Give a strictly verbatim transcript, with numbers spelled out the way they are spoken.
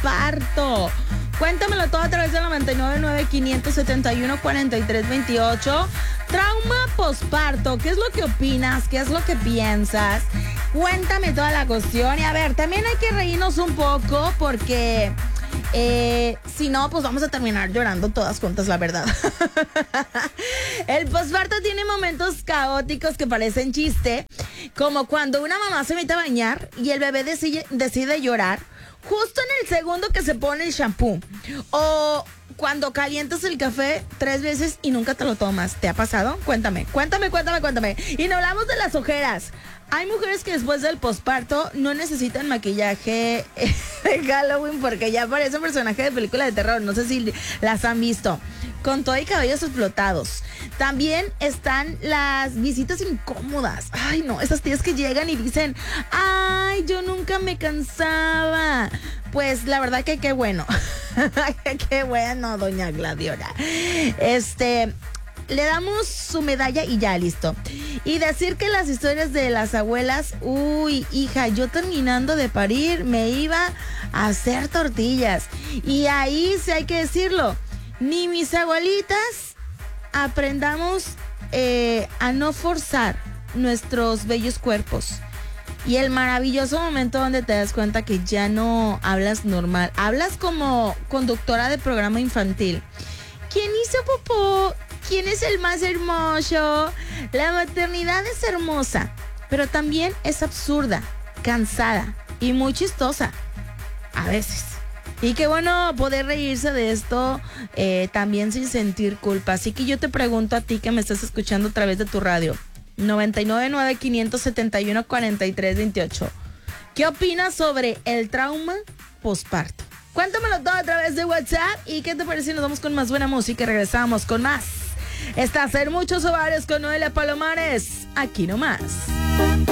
posparto. Cuéntamelo todo a través del noventa y nueve nueve, quinientos setenta y uno, cuarenta y tres veintiocho. Trauma posparto, ¿qué es lo que opinas? ¿Qué es lo que piensas? Cuéntame toda la cuestión. Y a ver, también hay que reírnos un poco porque eh, si no, pues vamos a terminar llorando todas juntas, la verdad. El posparto tiene momentos caóticos que parecen chiste, como cuando una mamá se mete a bañar y el bebé decide, decide llorar justo en el segundo que se pone el shampoo. O cuando calientas el café tres veces y nunca te lo tomas. ¿Te ha pasado? Cuéntame, cuéntame, cuéntame, cuéntame. Y no hablamos de las ojeras. Hay mujeres que después del posparto no necesitan maquillaje de Halloween porque ya parecen personajes de película de terror. No sé si las han visto. Con todo y cabellos explotados. También están las visitas incómodas. Ay, no, esas tías que llegan y dicen, ay, yo nunca me cansaba. Pues la verdad que qué bueno. Qué bueno, doña Gladiora. Este, le damos su medalla y ya, listo. Y decir que las historias de las abuelas, uy, hija, yo terminando de parir me iba a hacer tortillas. Y ahí sí hay que decirlo. Ni mis abuelitas aprendamos eh, a no forzar nuestros bellos cuerpos. Y el maravilloso momento donde te das cuenta que ya no hablas normal. Hablas como conductora de programa infantil. ¿Quién hizo popó? ¿Quién es el más hermoso? La maternidad es hermosa, pero también es absurda, cansada y muy chistosa. A veces. Y qué bueno poder reírse de esto eh, también sin sentir culpa. Así que yo te pregunto a ti que me estás escuchando a través de tu radio. noventa y nueve nueve, quinientos setenta y uno, cuarenta y tres veintiocho. ¿Qué opinas sobre el trauma posparto? Cuéntamelo todo a través de WhatsApp. ¿Y qué te parece si nos vamos con más buena música y regresamos con más? Estás en Muchos Ovarios con Noelia Palomares. Aquí nomás.